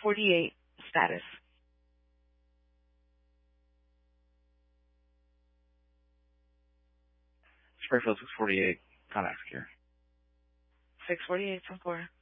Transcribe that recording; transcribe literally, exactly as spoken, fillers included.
forty-eight status. Springfield six forty-eight, contact secure. six forty-eight, ten four.